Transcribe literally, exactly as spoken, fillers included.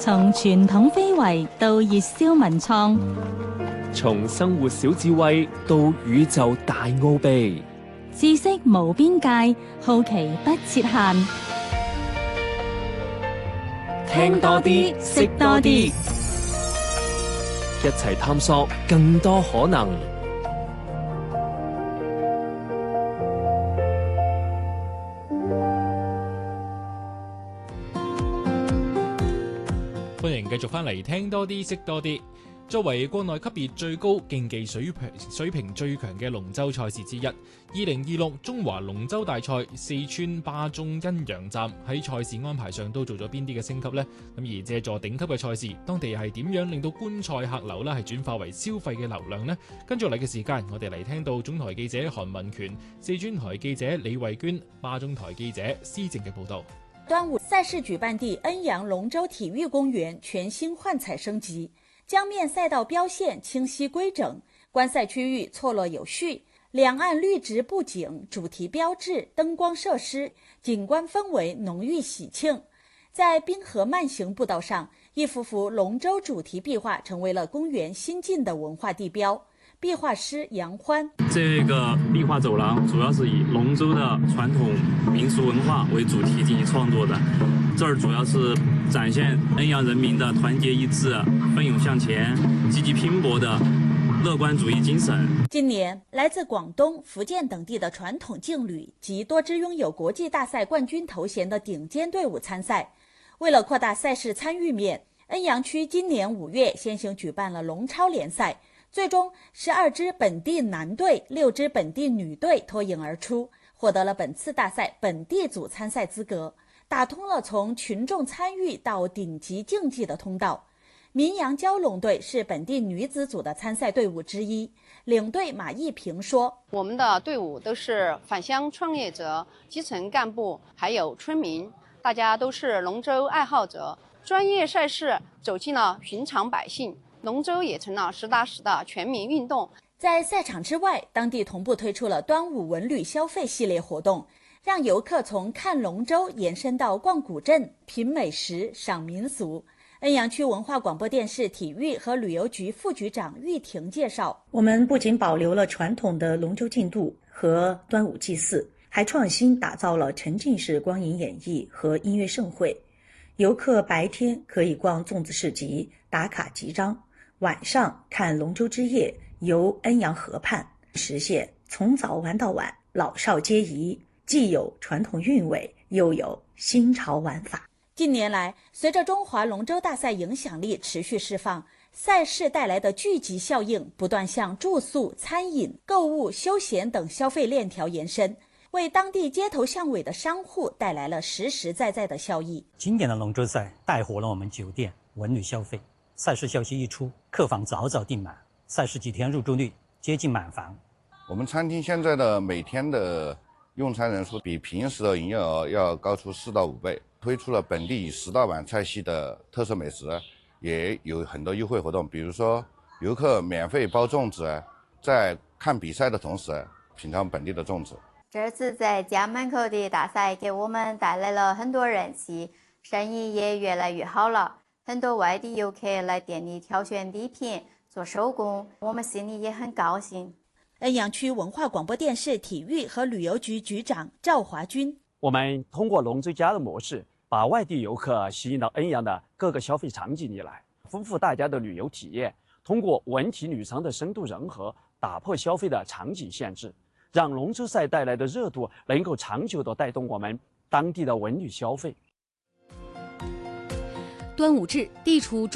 從傳統非遺到熱銷文創， 從生活小智慧到宇宙大奧秘， 知識無邊界，好奇不設限。 聽多啲，識多啲，一齊探索更多可能。 歡迎繼續翻嚟聽多啲識多啲。作為國內級別最高、競技水平水平最強嘅龍舟賽事之一，二零二六中華龍舟大賽四川巴中恩陽站喺賽事安排上都做咗邊啲嘅升級呢？咁而借助頂級嘅賽事，當地係點樣令到觀賽客流呢係轉化為消費嘅流量呢？跟住嚟嘅時間，我哋嚟聽到中台記者韓文權、四川台記者李慧娟、巴中台記者施正嘅報道。 端午賽事舉辦地恩陽龍舟體育公園全新換彩升級，江面賽道標線清晰規整，觀賽區域錯落有序，兩岸綠植布景、主題標誌、燈光設施，景觀氛圍濃郁喜慶。在濱河慢行步道上，一幅幅龍舟主題壁畫成為了公園新進的文化地標。壁畫師楊歡， 這個壁畫走廊主要是以龍舟的傳統民俗文化為主題進行創作的，這兒主要是展現恩陽人民的團結一致、奮勇向前、積極拼搏的樂觀主義精神。 今年，來自廣東、福建等地的傳統勁旅及多支擁有國際大賽冠軍頭銜的頂尖隊伍參賽。為了擴大賽事參與面，恩陽區今年五月先行舉辦了龍超聯賽。最終，十二支本地男隊、六支本地女隊脫穎而出，獲得了本次大賽本地組參賽資格，打通了從群眾參與到頂級競技的通道。民陽蛟龍隊是本地女子組的參賽隊伍之一，領隊馬一平說：“ 我們的隊伍都是返鄉創業者、基層幹部，還有村民，大家都是龍舟愛好者，專業賽事走進了尋常百姓。”龍舟也成了實打實的全民運動。 在賽場之外，當地同步推出了端午文旅消費系列活動，讓遊客從看龍舟延伸到逛古鎮、品美食、賞民俗。恩陽區文化廣播電視體育和旅遊局副局長玉婷介紹： 我們不僅保留了傳統的龍舟競渡和端午祭祀，還創新打造了沉浸式光影演繹和音樂盛會。遊客白天可以逛粽子市集、打卡集章，晚上看龍舟之夜，遊恩陽河畔，實現從早玩到晚，老少皆宜，既有傳統韻味，又有新潮玩法。 近年來，隨着中華龍舟大賽影響力持續釋放，賽事帶來的聚集效應不斷向住宿、餐飲、購物、休閒等消費鏈條延伸，為當地街頭巷尾的商戶帶來了實實在在的效益。 今年的龍舟賽帶火了我們酒店文旅消費，賽事消息一出，客房早早訂滿，賽事幾天入住率接近滿房。 我們餐廳現在的每天的用餐人數比平時的營業額要高出四到五倍，推出了本地十大碗菜系的特色美食，也有很多優惠活動，比如說遊客免費包粽子，在看比賽的同時品嘗本地的粽子。 這次在家門口的大賽給我們帶來了很多人氣，生意也越來越好了。很多外地遊客來店裡挑選禮品、做手工，我們心裡也很高興。 恩陽區文化廣播電視體育和旅遊局局長趙華軍： 我們通過龍舟家的模式，把外地遊客吸引到恩陽的各個消費場景裡來，豐富大家的旅遊體驗。通過文體旅商的深度融合，打破消費的場景限制，讓龍舟賽帶來的熱度能夠長久地帶動我們當地的文旅消費。 端午至，地處